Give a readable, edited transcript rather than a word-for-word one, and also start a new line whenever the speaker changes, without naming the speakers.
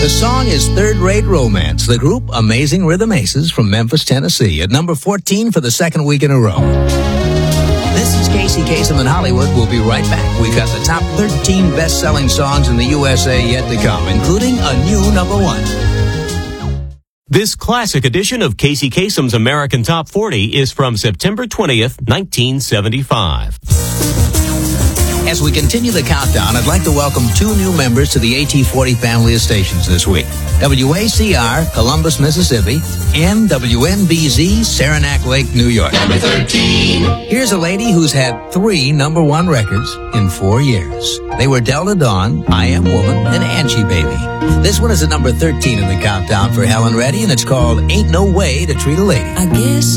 The song is Third Rate Romance, the group Amazing Rhythm Aces from Memphis, Tennessee, at number 14 for the second week in a row. This is Casey Kasem in Hollywood. We'll be right back. We've got the top 13 best-selling songs in the USA yet to come, including a new number one.
This classic edition of Casey Kasem's American Top 40 is from September 20th, 1975.
As we continue the countdown, I'd like to welcome two new members to the AT40 family of stations this week. WACR, Columbus, Mississippi, and WNBZ, Saranac Lake, New York.
Number 13.
Here's a lady who's had 3 number one records in 4 years. They were Delta Dawn, I Am Woman, and Angie Baby. This one is at number 13 in the countdown for Helen Reddy, and it's called Ain't No Way to Treat a Lady.
I guess